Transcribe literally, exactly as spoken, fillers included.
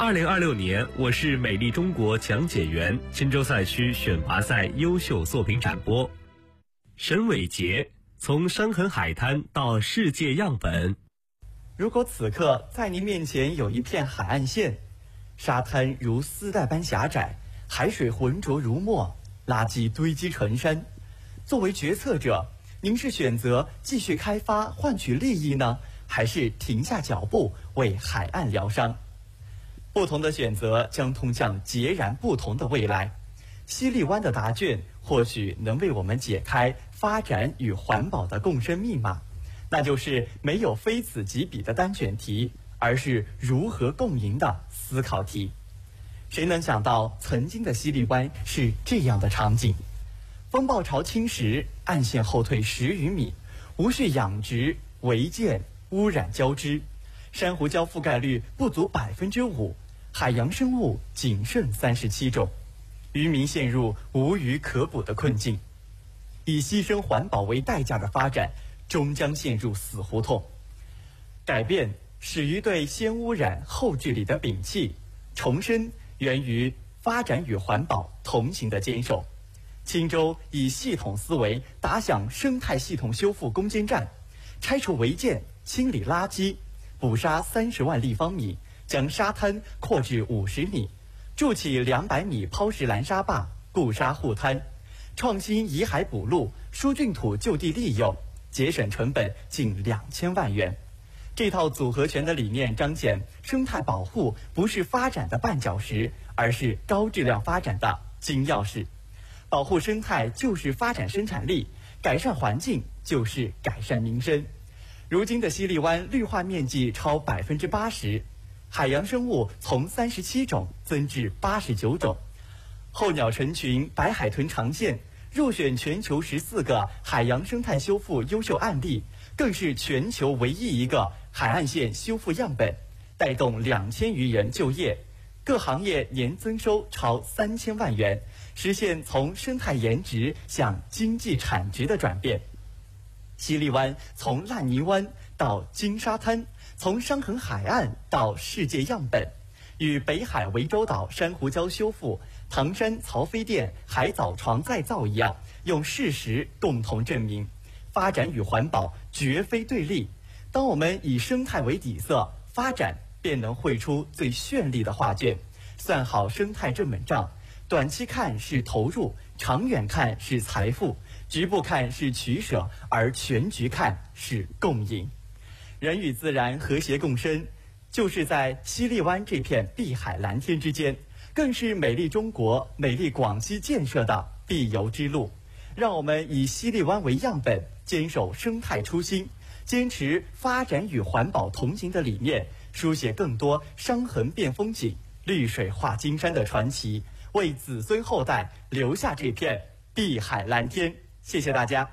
二零二六年，我是美丽中国讲解员新州赛区选拔赛优秀作品展播。沈伟杰，从伤痕海滩到世界样本。 如果此刻在您面前有一片海岸线，沙滩如丝带般狭窄，海水浑浊如墨，垃圾堆积成山，作为决策者，您是选择继续开发换取利益呢，还是停下脚步为海岸疗伤？不同的选择将通向截然不同的未来。西荔湾的答卷或许能为我们解开发展与环保的共生密码，那就是没有非此即彼的单选题，而是如何共赢的思考题。谁能想到曾经的西荔湾是这样的场景？风暴潮侵蚀，岸线后退十余米，无序养殖、违建、污染交织，珊瑚礁覆盖率不足百分之五，海洋生物仅剩三十七种，渔民陷入无鱼可捕的困境。以牺牲环保为代价的发展，终将陷入死胡同。改变始于对先污染后治理的摒弃，重生源于发展与环保同行的坚守。青州以系统思维打响生态系统修复攻坚战，拆除违建，清理垃圾，捕杀三十万立方米，将沙滩扩至五十米，筑起两百米抛石拦沙坝，固沙护滩，创新移海补路，疏浚土就地利用，节省成本近两千万元。这套组合拳的理念彰显生态保护不是发展的绊脚石，而是高质量发展的金钥匙。保护生态就是发展生产力，改善环境就是改善民生。如今的西荔湾绿化面积超百分之八十，海洋生物从三十七种增至八十九种，候鸟成群，白海豚长现，入选全球十四个海洋生态修复优秀案例，更是全球唯一一个海岸线修复样本，带动两千余人就业，各行业年增收超三千万元，实现从生态颜值向经济产值的转变。西荔湾从烂泥湾到金沙滩，从伤痕海岸到世界样本，与北海涠洲岛珊瑚礁修复、唐山曹妃甸海藻床再造一样，用事实共同证明，发展与环保绝非对立。当我们以生态为底色，发展便能绘出最绚丽的画卷。算好生态这门账，短期看是投入，长远看是财富，局部看是取舍，而全局看是共赢。人与自然和谐共生，就是在西荔湾这片碧海蓝天之间，更是美丽中国、美丽广西建设的必由之路。让我们以西荔湾为样本，坚守生态初心，坚持发展与环保同行的理念，书写更多伤痕变风景、绿水化金山的传奇，为子孙后代留下这片碧海蓝天。谢谢大家。